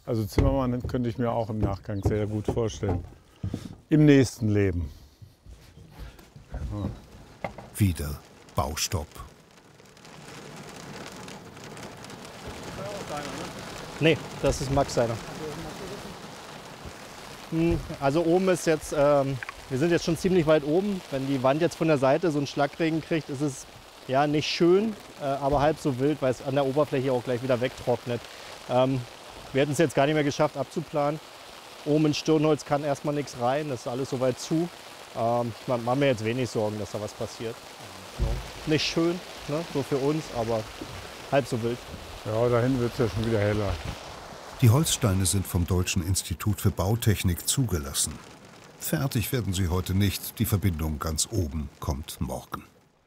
Also Zimmermann könnte ich mir auch im Nachgang sehr gut vorstellen. Im nächsten Leben. Ja. Wieder Baustopp. Nee, das ist Max seiner. Also oben ist jetzt, wir sind jetzt schon ziemlich weit oben. Wenn die Wand jetzt von der Seite so einen Schlagregen kriegt, ist es ja nicht schön, aber halb so wild, weil es an der Oberfläche auch gleich wieder wegtrocknet. Wir hätten es jetzt gar nicht mehr geschafft abzuplanen. Oben in Stirnholz kann erstmal nichts rein, das ist alles soweit zu. Ich mache mir jetzt wenig Sorgen, dass da was passiert. Nicht schön, ne, so für uns, aber halb so wild. Ja, dahin wird es ja schon wieder heller. Die Holzsteine sind vom Deutschen Institut für Bautechnik zugelassen. Fertig werden sie heute nicht, die Verbindung ganz oben kommt morgen.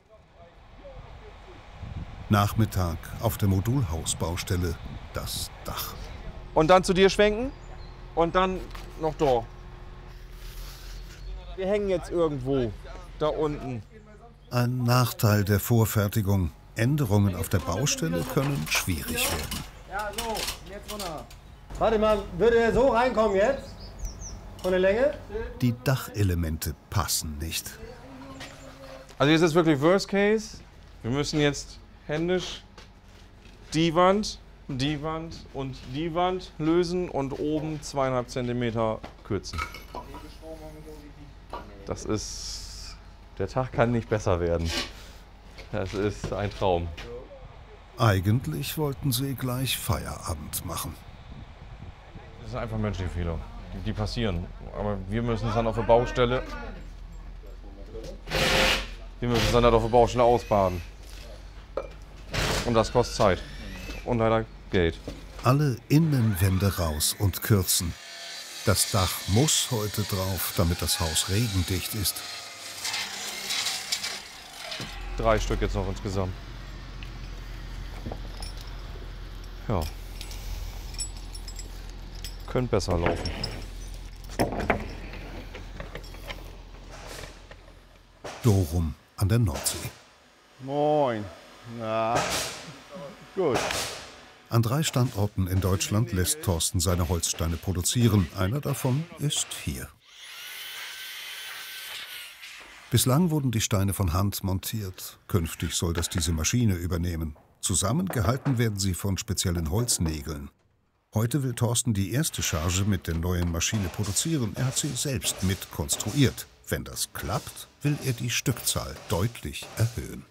Nachmittag auf der Modulhausbaustelle, das Dach. Und dann zu dir schwenken und dann noch da. Wir hängen jetzt irgendwo da unten. Ein Nachteil der Vorfertigung. Änderungen auf der Baustelle können schwierig werden. Ja, so, jetzt runter. Warte mal, würde er so reinkommen jetzt? Von der Länge? Die Dachelemente passen nicht. Also jetzt ist wirklich Worst Case. Wir müssen jetzt händisch die Wand und die Wand lösen und oben 2,5 cm kürzen. Das ist... Der Tag kann nicht besser werden. Das ist ein Traum. Eigentlich wollten sie gleich Feierabend machen. Das sind einfach menschliche Fehler, die passieren. Aber wir müssen es dann auf der Baustelle... ausbaden. Und das kostet Zeit. Und leider Geld. Alle Innenwände raus und kürzen. Das Dach muss heute drauf, damit das Haus regendicht ist. 3 Stück jetzt noch insgesamt. Ja. Könnte besser laufen. Dorum an der Nordsee. Moin. Na, gut. An 3 Standorten in Deutschland lässt Thorsten seine Holzsteine produzieren. Einer davon ist hier. Bislang wurden die Steine von Hand montiert. Künftig soll das diese Maschine übernehmen. Zusammengehalten werden sie von speziellen Holznägeln. Heute will Thorsten die erste Charge mit der neuen Maschine produzieren. Er hat sie selbst mit konstruiert. Wenn das klappt, will er die Stückzahl deutlich erhöhen.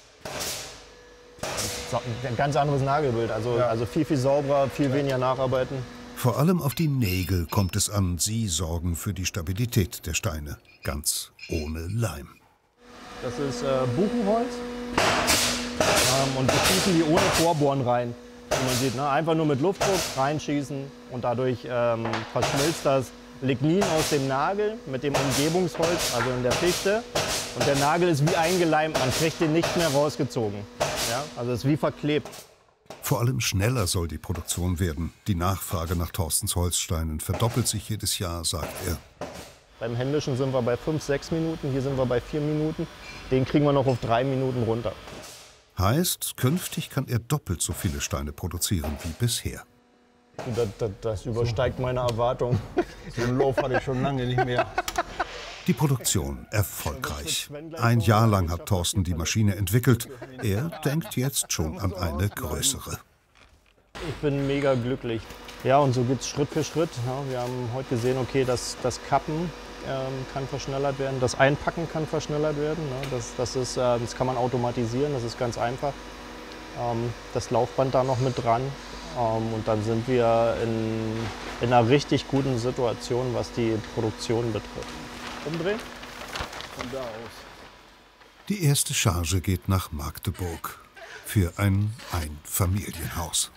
Ein ganz anderes Nagelbild, also viel, viel sauberer, viel weniger nacharbeiten. Vor allem auf die Nägel kommt es an. Sie sorgen für die Stabilität der Steine. Ganz ohne Leim. Das ist Buchenholz und wir schießen die ohne Vorbohren rein. Wie man sieht, ne? Einfach nur mit Luftdruck reinschießen und dadurch verschmilzt das Lignin aus dem Nagel mit dem Umgebungsholz, also in der Fichte. Und der Nagel ist wie eingeleimt, man kriegt den nicht mehr rausgezogen. Ja? Also es ist wie verklebt. Vor allem schneller soll die Produktion werden. Die Nachfrage nach Thorstens Holzsteinen verdoppelt sich jedes Jahr, sagt er. Beim Händischen sind wir bei 5, 6 Minuten, hier sind wir bei 4 Minuten. Den kriegen wir noch auf 3 Minuten runter. Heißt, künftig kann er doppelt so viele Steine produzieren wie bisher. Das übersteigt meine Erwartung. So einen Lauf hatte ich schon lange nicht mehr. Die Produktion erfolgreich. Ein Jahr lang hat Thorsten die Maschine entwickelt. Er denkt jetzt schon an eine größere. Ich bin mega glücklich. Ja, und so geht es Schritt für Schritt. Ja, wir haben heute gesehen, okay, das Kappen kann verschnellert werden, das Einpacken kann verschnellert werden. Ne? Das kann man automatisieren, das ist ganz einfach. Das Laufband da noch mit dran. Und dann sind wir in einer richtig guten Situation, was die Produktion betrifft. Umdrehen. Von da aus. Die erste Charge geht nach Magdeburg für ein Einfamilienhaus.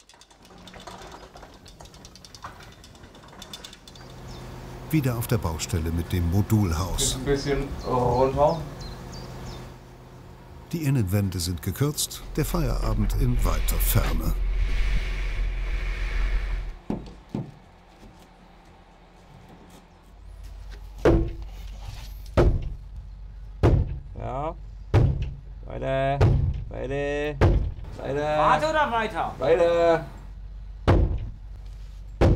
Wieder auf der Baustelle mit dem Modulhaus. Ein bisschen runter. Die Innenwände sind gekürzt, der Feierabend in weiter Ferne. Ja. Weiter. Weiter. Weiter. Warte oder weiter? Weiter.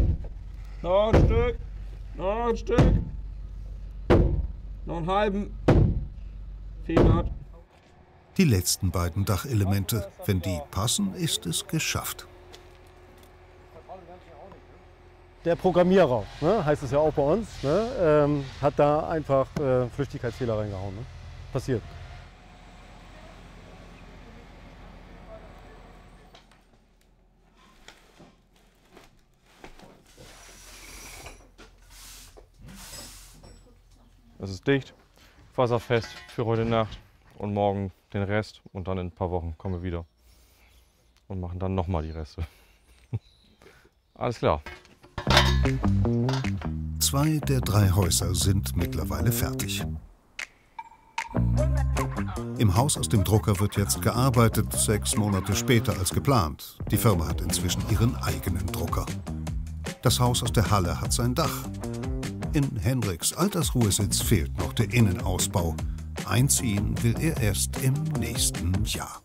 Noch ein Stück. Noch ein Stück. Noch einen halben. 400. Die letzten beiden Dachelemente. Wenn die passen, ist es geschafft. Der Programmierer, ne, heißt es ja auch bei uns, ne, hat da einfach Flüchtigkeitsfehler reingehauen. Ne? Passiert. Das ist dicht, wasserfest für heute Nacht und morgen den Rest und dann in ein paar Wochen kommen wir wieder und machen dann nochmal die Reste. Alles klar. 2 der 3 Häuser sind mittlerweile fertig. Im Haus aus dem Drucker wird jetzt gearbeitet, 6 Monate später als geplant. Die Firma hat inzwischen ihren eigenen Drucker. Das Haus aus der Halle hat sein Dach. In Henriks Altersruhesitz fehlt noch der Innenausbau. Einziehen will er erst im nächsten Jahr.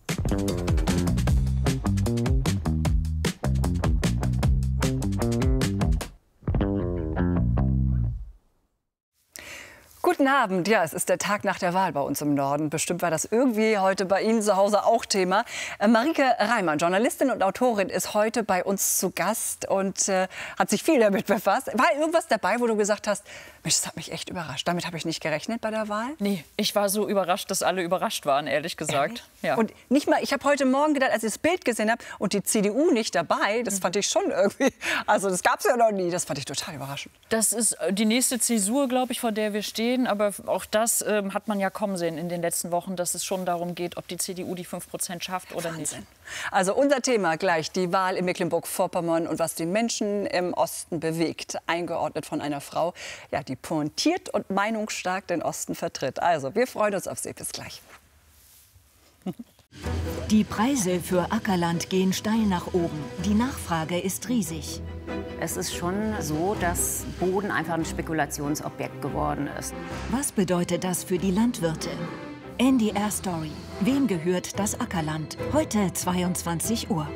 Guten Abend. Ja, es ist der Tag nach der Wahl bei uns im Norden. Bestimmt war das irgendwie heute bei Ihnen zu Hause auch Thema. Marike Reimann, Journalistin und Autorin, ist heute bei uns zu Gast und hat sich viel damit befasst. War irgendwas dabei, wo du gesagt hast, Mensch, das hat mich echt überrascht. Damit habe ich nicht gerechnet bei der Wahl? Nee, ich war so überrascht, dass alle überrascht waren, ehrlich gesagt. Ja. Und nicht mal, ich habe heute Morgen gedacht, als ich das Bild gesehen habe und die CDU nicht dabei, das fand ich schon irgendwie, also das gab es ja noch nie, das fand ich total überraschend. Das ist die nächste Zäsur, glaube ich, vor der wir stehen. Aber auch das hat man ja kommen sehen in den letzten Wochen, dass es schon darum geht, ob die CDU die 5% schafft oder Wahnsinn. nicht. Also unser Thema gleich, die Wahl in Mecklenburg-Vorpommern und was die Menschen im Osten bewegt. Eingeordnet von einer Frau, ja, die pointiert und meinungsstark den Osten vertritt. Also, wir freuen uns auf Sie. Bis gleich. Die Preise für Ackerland gehen steil nach oben. Die Nachfrage ist riesig. Es ist schon so, dass Boden einfach ein Spekulationsobjekt geworden ist. Was bedeutet das für die Landwirte? NDR Story. Wem gehört das Ackerland? Heute 22 Uhr.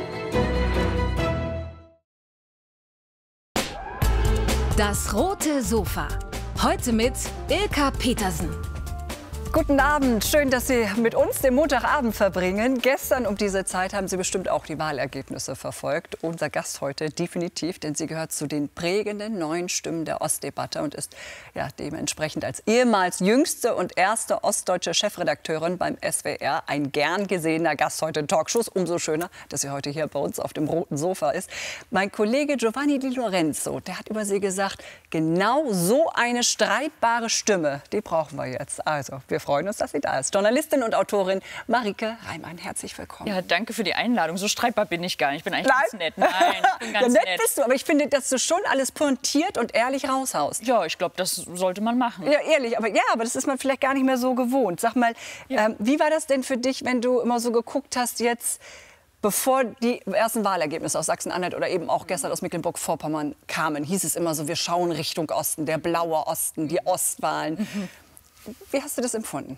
Das rote Sofa. Heute mit Ilka Petersen. Guten Abend, schön, dass Sie mit uns den Montagabend verbringen. Gestern um diese Zeit haben Sie bestimmt auch die Wahlergebnisse verfolgt. Unser Gast heute definitiv, denn sie gehört zu den prägenden neuen Stimmen der Ostdebatte und ist ja dementsprechend als ehemals jüngste und erste ostdeutsche Chefredakteurin beim SWR ein gern gesehener Gast heute in Talkshows. Umso schöner, dass sie heute hier bei uns auf dem roten Sofa ist. Mein Kollege Giovanni Di Lorenzo, der hat über sie gesagt, genau so eine streitbare Stimme, die brauchen wir jetzt. Also, wir freuen uns, dass sie da ist. Journalistin und Autorin Marike Reimann, herzlich willkommen. Ja, danke für die Einladung. So streitbar bin ich gar nicht. Ich bin eigentlich ganz nett. Nein, ich bin ganz ja, nett bist du, aber ich finde, dass du schon alles pointiert und ehrlich raushaust. Ja, ich glaube, das sollte man machen. Ja, ehrlich, aber das ist man vielleicht gar nicht mehr so gewohnt. Sag mal, wie war das denn für dich, wenn du immer so geguckt hast jetzt, bevor die ersten Wahlergebnisse aus Sachsen-Anhalt oder eben auch gestern aus Mecklenburg-Vorpommern kamen, hieß es immer so, wir schauen Richtung Osten, der blaue Osten, die Ostwahlen. Wie hast du das empfunden?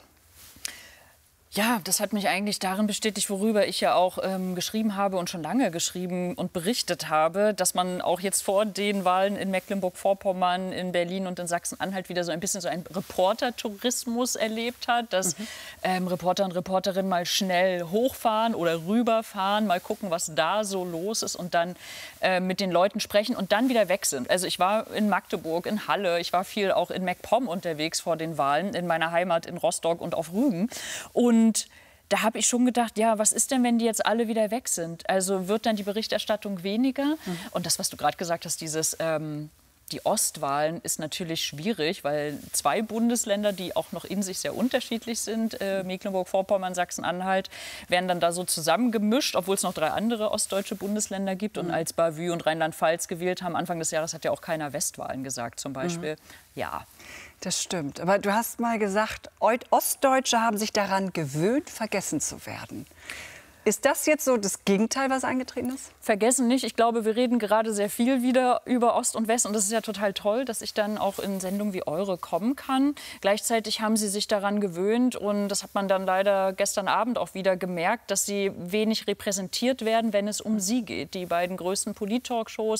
Ja, das hat mich eigentlich darin bestätigt, worüber ich ja auch geschrieben habe und schon lange geschrieben und berichtet habe, dass man auch jetzt vor den Wahlen in Mecklenburg-Vorpommern, in Berlin und in Sachsen-Anhalt wieder so ein bisschen so einen Reportertourismus erlebt hat, dass Reporter und Reporterinnen mal schnell hochfahren oder rüberfahren, mal gucken, was da so los ist und dann mit den Leuten sprechen und dann wieder weg sind. Also ich war in Magdeburg, in Halle, ich war viel auch in MacPom unterwegs vor den Wahlen, in meiner Heimat in Rostock und auf Rügen. Und da habe ich schon gedacht, ja, was ist denn, wenn die jetzt alle wieder weg sind? Also wird dann die Berichterstattung weniger? Und das, was du gerade gesagt hast, die Ostwahlen ist natürlich schwierig, weil 2 Bundesländer, die auch noch in sich sehr unterschiedlich sind, Mecklenburg-Vorpommern, Sachsen-Anhalt, werden dann da so zusammengemischt, obwohl es noch 3 andere ostdeutsche Bundesländer gibt. Und als Bavü und Rheinland-Pfalz gewählt haben, Anfang des Jahres hat ja auch keiner Westwahlen gesagt zum Beispiel. Ja. Das stimmt. Aber du hast mal gesagt, Ostdeutsche haben sich daran gewöhnt, vergessen zu werden. Ist das jetzt so das Gegenteil, was eingetreten ist? Vergessen nicht. Ich glaube, wir reden gerade sehr viel wieder über Ost und West. Und das ist ja total toll, dass ich dann auch in Sendungen wie eure kommen kann. Gleichzeitig haben sie sich daran gewöhnt. Und das hat man dann leider gestern Abend auch wieder gemerkt, dass sie wenig repräsentiert werden, wenn es um sie geht. Die beiden größten Polit-Talkshows